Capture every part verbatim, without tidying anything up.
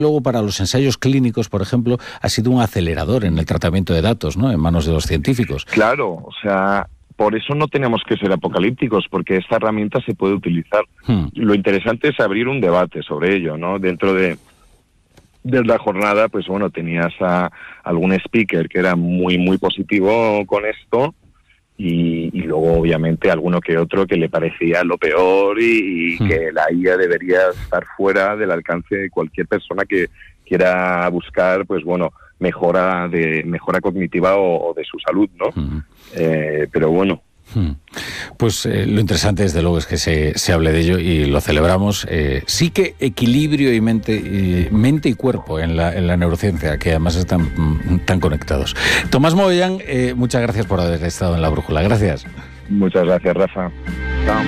Luego, para los ensayos clínicos, por ejemplo, ha sido un acelerador en el tratamiento de datos, ¿no?, en manos de los científicos. Claro, o sea, por eso no tenemos que ser apocalípticos, porque esta herramienta se puede utilizar. Hmm. Lo interesante es abrir un debate sobre ello, ¿no? Dentro de, de la jornada, pues bueno, tenías a algún speaker que era muy, muy positivo con esto, y, y luego obviamente alguno que otro que le parecía lo peor y, y hmm. que la I A debería estar fuera del alcance de cualquier persona que quiera buscar, pues bueno, mejora de mejora cognitiva o, o de su salud, ¿no? Hmm. Eh, pero bueno. Hmm. Pues eh, lo interesante desde luego es que se, se hable de ello y lo celebramos. Eh, sí que equilibrio y mente y, mente y cuerpo en la, en la neurociencia, que además están tan conectados. Tomás Mogollán, eh, muchas gracias por haber estado en La Brújula. Gracias. Muchas gracias, Rafa. Chao.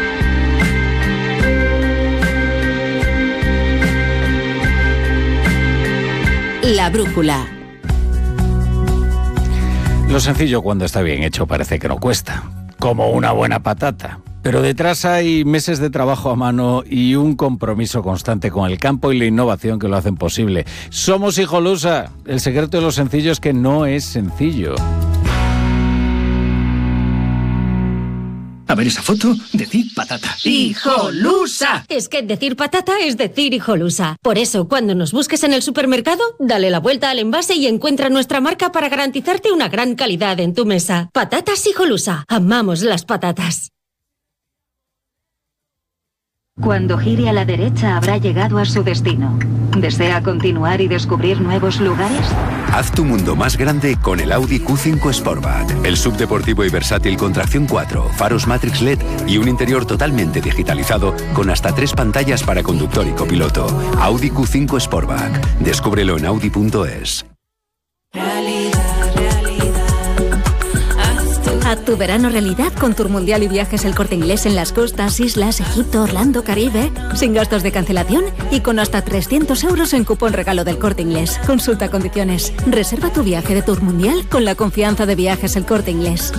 La Brújula. Lo sencillo cuando está bien hecho parece que no cuesta, como una buena patata. Pero detrás hay meses de trabajo a mano y un compromiso constante con el campo y la innovación que lo hacen posible. Somos Hijolusa. El secreto de lo sencillo es que no es sencillo. A ver esa foto, decir patata. ¡Hijolusa! Es que decir patata es decir Hijolusa. Por eso, cuando nos busques en el supermercado, dale la vuelta al envase y encuentra nuestra marca para garantizarte una gran calidad en tu mesa. Patatas Hijolusa. Amamos las patatas. Cuando gire a la derecha habrá llegado a su destino. ¿Desea continuar y descubrir nuevos lugares? Haz tu mundo más grande con el Audi Q cinco Sportback. El subdeportivo y versátil con tracción cuatro, faros Matrix L E D y un interior totalmente digitalizado con hasta tres pantallas para conductor y copiloto. Audi Q cinco Sportback. Descúbrelo en audi punto es. Haz tu verano realidad con Tour Mundial y Viajes El Corte Inglés en las costas, islas, Egipto, Orlando, Caribe, sin gastos de cancelación y con hasta trescientos euros en cupón regalo del Corte Inglés. Consulta condiciones. Reserva tu viaje de Tour Mundial con la confianza de Viajes El Corte Inglés.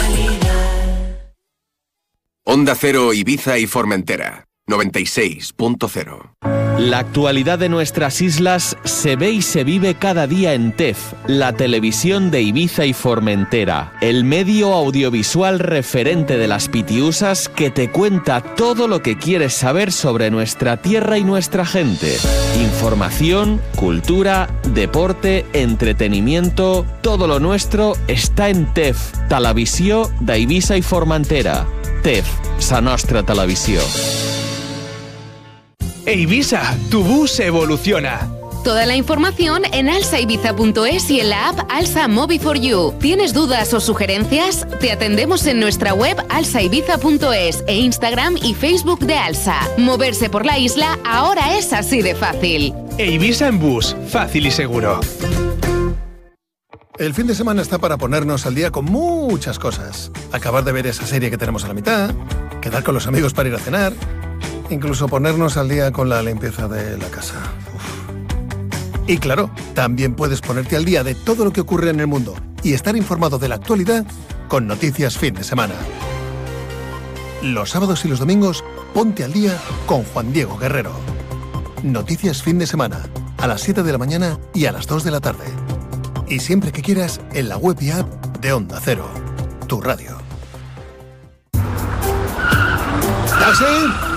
Onda Cero, Ibiza y Formentera. noventa y seis punto cero. La actualidad de nuestras islas se ve y se vive cada día en T E F, la televisión de Ibiza y Formentera, el medio audiovisual referente de las Pitiusas que te cuenta todo lo que quieres saber sobre nuestra tierra y nuestra gente. Información, cultura, deporte, entretenimiento, todo lo nuestro está en T E F, Televisió de Ibiza y Formentera. T E F, sa nostra televisió. Ibiza, tu bus evoluciona. Toda la información en alsa ibiza punto es y en la app Alsa Mobi for You. ¿Tienes dudas o sugerencias? Te atendemos en nuestra web alsa ibiza punto es e Instagram y Facebook de Alsa. Moverse por la isla ahora es así de fácil. Ibiza en bus, fácil y seguro. El fin de semana está para ponernos al día con muchas cosas. Acabar de ver esa serie que tenemos a la mitad, quedar con los amigos para ir a cenar, incluso ponernos al día con la limpieza de la casa. Uf. Y claro, también puedes ponerte al día de todo lo que ocurre en el mundo y estar informado de la actualidad con Noticias Fin de Semana. Los sábados y los domingos, ponte al día con Juan Diego Guerrero. Noticias Fin de Semana, a las siete de la mañana y a las dos de la tarde. Y siempre que quieras, en la web y app de Onda Cero, tu radio. ¿Taxi?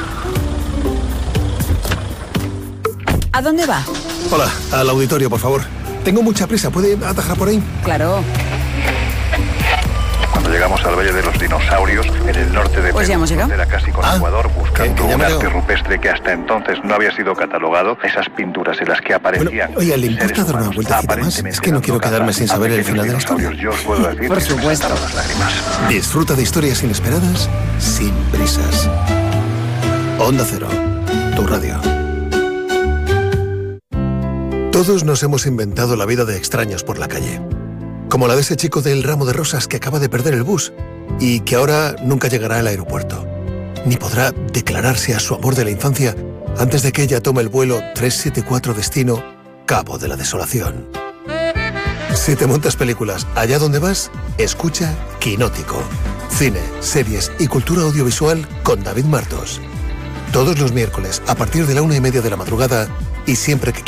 ¿A dónde va? Hola, al auditorio, por favor. Tengo mucha prisa, ¿puede atajar por ahí? Claro. Cuando llegamos al Valle de los Dinosaurios, en el norte de pues Perú, ya hemos llegado. Era casi con ah, Ecuador, buscando que, que un arte veo. rupestre que hasta entonces no había sido catalogado. Esas pinturas en las que aparecían... Bueno, oye, ¿le importa dar una vueltecita más? Es que no quiero quedarme sin saber el final de la historia. Yo os puedo decir por supuesto. Las lágrimas. Disfruta de historias inesperadas sin prisas. Onda Cero, tu radio. Todos nos hemos inventado la vida de extraños por la calle. Como la de ese chico del ramo de rosas que acaba de perder el bus y que ahora nunca llegará al aeropuerto, ni podrá declararse a su amor de la infancia antes de que ella tome el vuelo trescientos setenta y cuatro destino Cabo de la Desolación. Si te montas películas allá donde vas, escucha Quinótico. Cine, series y cultura audiovisual con David Martos. Todos los miércoles a partir de la una y media de la madrugada y siempre que